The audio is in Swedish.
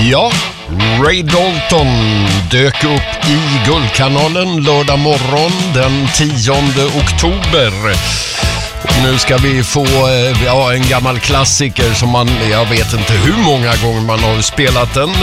Ja, Ray Dalton dök upp i Guldkanalen lördag morgon den 10 oktober. Och nu ska vi få en gammal klassiker som jag vet inte hur många gånger man har spelat den.